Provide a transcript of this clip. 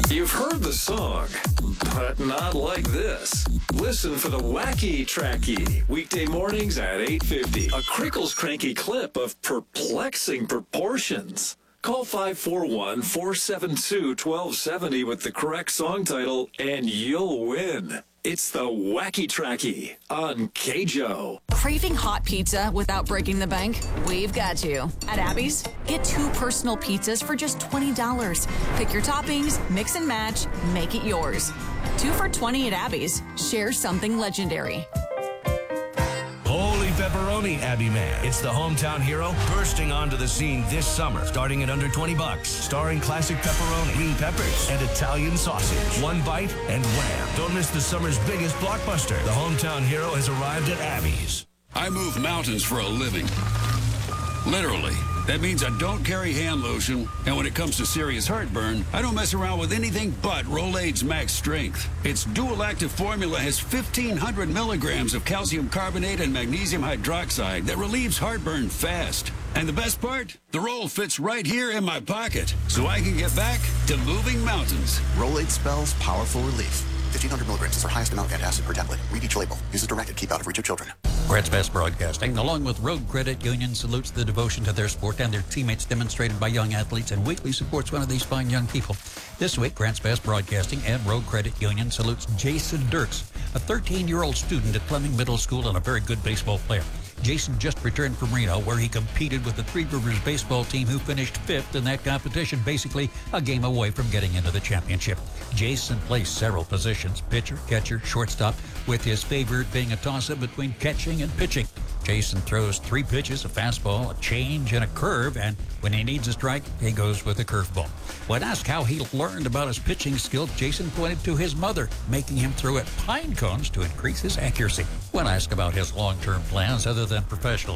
You've heard the song, but not like this. Listen for the Wacky Tracky, weekday mornings at 8:50. A Crickles Cranky clip of perplexing proportions. Call 541-472-1270 with the correct song title, and you'll win. It's the Wacky Tracky on KJO. Craving hot pizza without breaking the bank? We've got you. At Abby's, get 2 personal pizzas for just $20. Pick your toppings, mix and match, make it yours. 2 for $20 at Abby's. Share something legendary. Holy pepperoni, Abby Man. It's the hometown hero bursting onto the scene this summer, starting at under $20. Starring classic pepperoni, green peppers, and Italian sausage. One bite and wham. Don't miss the summer's biggest blockbuster. The hometown hero has arrived at Abby's. I move mountains for a living. Literally. That means I don't carry hand lotion, and when it comes to serious heartburn, I don't mess around with anything but Rolaids Max Strength. Its dual-active formula has 1,500 milligrams of calcium carbonate and magnesium hydroxide that relieves heartburn fast. And the best part? The roll fits right here in my pocket, so I can get back to moving mountains. Rolaids spells powerful relief. 1,500 milligrams is our highest amount of antacid per tablet. Read each label. Use as directed. Keep out of reach of children. Grants Best Broadcasting, along with Road Credit Union, salutes the devotion to their sport and their teammates demonstrated by young athletes and weekly supports one of these fine young people. This week, Grants Best Broadcasting and Road Credit Union salutes Jason Dirks, a 13-year-old student at Fleming Middle School and a very good baseball player. Jason just returned from Reno, where he competed with the Three Rivers baseball team, who finished 5th in that competition, basically a game away from getting into the championship. Jason plays several positions, pitcher, catcher, shortstop, with his favorite being a toss-up between catching and pitching. Jason throws 3 pitches, a fastball, a change, and a curve, and when he needs a strike, he goes with a curveball. When asked how he learned about his pitching skill, Jason pointed to his mother, making him throw at pine cones to increase his accuracy. When asked about his long-term plans other than professional